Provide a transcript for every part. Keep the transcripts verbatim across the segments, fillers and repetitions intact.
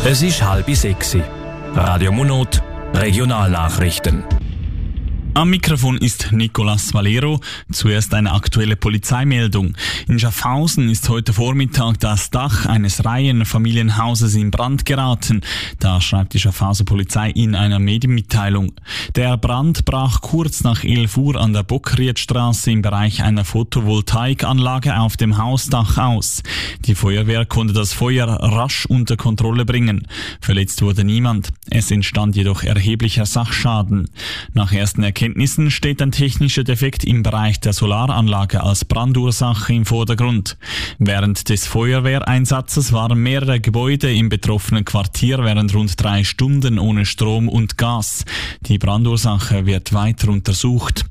Es ist halb sechs. Radio Monot, Regionalnachrichten. Am Mikrofon ist Nicolas Valero. Zuerst eine aktuelle Polizeimeldung. In Schaffhausen ist heute Vormittag das Dach eines Reihenfamilienhauses in Brand geraten. Das schreibt die Schaffhauser Polizei in einer Medienmitteilung. Der Brand brach kurz nach elf Uhr an der Bockriedstraße im Bereich einer Photovoltaikanlage auf dem Hausdach aus. Die Feuerwehr konnte das Feuer rasch unter Kontrolle bringen. Verletzt wurde niemand. Es entstand jedoch erheblicher Sachschaden. Nach ersten Erkenntnissen Erkenntnissen steht ein technischer Defekt im Bereich der Solaranlage als Brandursache im Vordergrund. Während des Feuerwehreinsatzes waren mehrere Gebäude im betroffenen Quartier während rund drei Stunden ohne Strom und Gas. Die Brandursache wird weiter untersucht.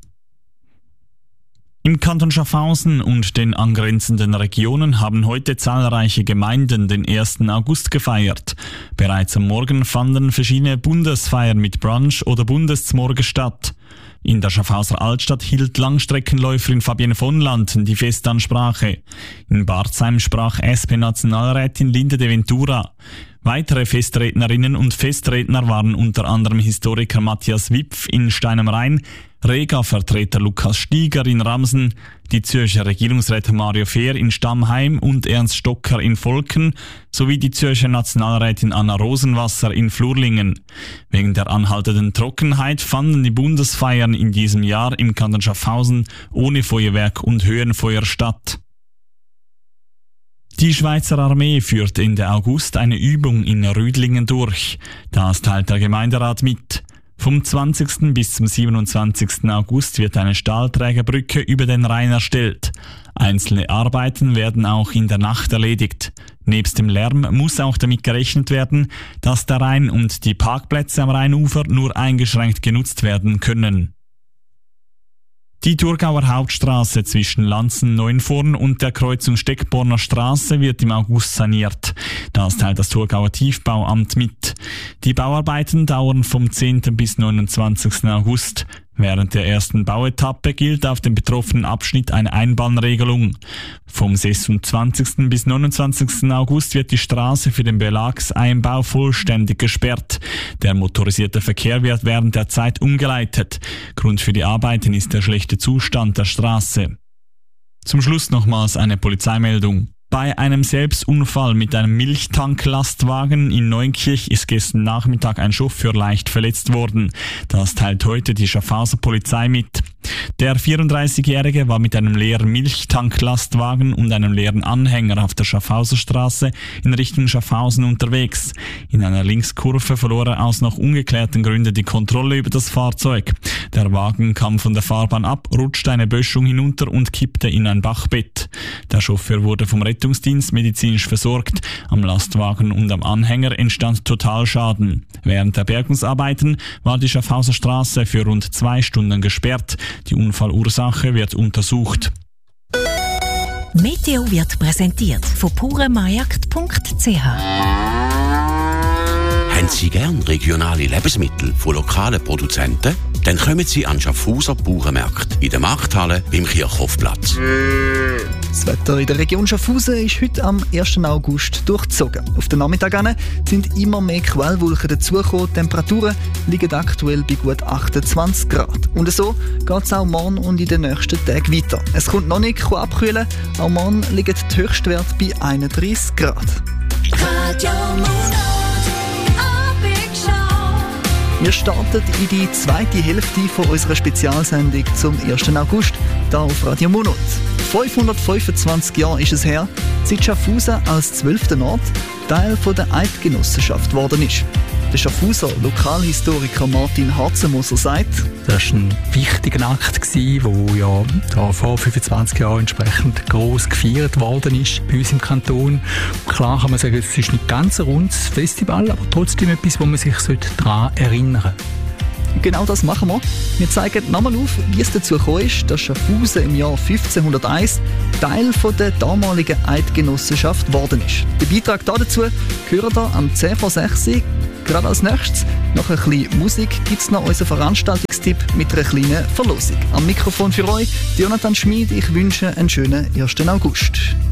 Im Kanton Schaffhausen und den angrenzenden Regionen haben heute zahlreiche Gemeinden den ersten August gefeiert. Bereits am Morgen fanden verschiedene Bundesfeiern mit Brunch oder Bundesmorgen statt. In der Schaffhauser Altstadt hielt Langstreckenläuferin Fabienne von Lanten die Festansprache. In Barzheim sprach S P-Nationalrätin Linde de Ventura. Weitere Festrednerinnen und Festredner waren unter anderem Historiker Matthias Wipf in Stein am Rhein, Rega-Vertreter Lukas Stieger in Ramsen, die Zürcher Regierungsräte Mario Fehr in Stammheim und Ernst Stocker in Volken sowie die Zürcher Nationalrätin Anna Rosenwasser in Flurlingen. Wegen der anhaltenden Trockenheit fanden die Bundesfeiern in diesem Jahr im Kanton Schaffhausen ohne Feuerwerk und Höhenfeuer statt. Die Schweizer Armee führt Ende August eine Übung in Rüdlingen durch. Das teilt der Gemeinderat mit. Vom zwanzigsten bis zum siebenundzwanzigsten August wird eine Stahlträgerbrücke über den Rhein erstellt. Einzelne Arbeiten werden auch in der Nacht erledigt. Nebst dem Lärm muss auch damit gerechnet werden, dass der Rhein und die Parkplätze am Rheinufer nur eingeschränkt genutzt werden können. Die Thurgauer Hauptstraße zwischen Lanzen-Neuenvorn und der Kreuzung Steckborner Straße wird im August saniert. Das teilt das Thurgauer Tiefbauamt mit. Die Bauarbeiten dauern vom zehnten bis neunundzwanzigsten August. Während der ersten Bauetappe gilt auf dem betroffenen Abschnitt eine Einbahnregelung. Vom sechsundzwanzigsten bis neunundzwanzigsten August wird die Straße für den Belagseinbau vollständig gesperrt. Der motorisierte Verkehr wird während der Zeit umgeleitet. Grund für die Arbeiten ist der schlechte Zustand der Straße. Zum Schluss nochmals eine Polizeimeldung. Bei einem Selbstunfall mit einem Milchtanklastwagen in Neunkirch ist gestern Nachmittag ein Chauffeur leicht verletzt worden. Das teilt heute die Schaffhauser Polizei mit. Der vierunddreißigjährige war mit einem leeren Milchtanklastwagen und einem leeren Anhänger auf der Schaffhauser Straße in Richtung Schaffhausen unterwegs. In einer Linkskurve verlor er aus noch ungeklärten Gründen die Kontrolle über das Fahrzeug. Der Wagen kam von der Fahrbahn ab, rutschte eine Böschung hinunter und kippte in ein Bachbett. Der Chauffeur wurde vom Rettungsdienst medizinisch versorgt. Am Lastwagen und am Anhänger entstand Totalschaden. Während der Bergungsarbeiten war die Schaffhauser Straße für rund zwei Stunden gesperrt. Die Unfallursache wird untersucht. Meteo wird präsentiert von puremarkt punkt c h. Haben Sie gern regionale Lebensmittel von lokalen Produzenten? Dann kommen Sie an Schaffhauser Bauernmärkte in der Markthalle beim Kirchhofplatz. Das Wetter in der Region Schaffhausen ist heute am ersten August durchzogen. Auf den Nachmittag sind immer mehr Quellwolken dazugekommen. Die Temperaturen liegen aktuell bei gut achtundzwanzig Grad. Und so geht es auch morgen und in den nächsten Tagen weiter. Es kommt noch nicht abkühlen. Auch morgen liegen die Höchstwerte bei einunddreißig Grad. Radio Wir starten in die zweite Hälfte von unserer Spezialsendung zum ersten August hier auf Radio Monot. fünfhundertfünfundzwanzig Jahre ist es her, seit Schaffhausen als zwölfter Ort Teil von der Eidgenossenschaft geworden ist. Der Schaffhauser Lokalhistoriker Martin Harzenmoser sagt: Das war ein wichtiger Akt, der ja da vor fünfundzwanzig Jahren entsprechend gross gefeiert worden ist bei uns im Kanton. Klar kann man sagen, es ist nicht ganz ein rundes Festival, aber trotzdem etwas, wo man sich daran erinnern sollte. Genau das machen wir. Wir zeigen nochmal auf, wie es dazu gekommen ist, dass Schaffhausen im Jahr fünfzehnhunderteins Teil von der damaligen Eidgenossenschaft geworden ist. Den Beitrag dazu hört ihr am zehn vor sechs. Gerade als nächstes, nach ein bisschen Musik, gibt es noch unseren Veranstaltungstipp mit einer kleinen Verlosung. Am Mikrofon für euch, Jonathan Schmid. Ich wünsche einen schönen ersten August.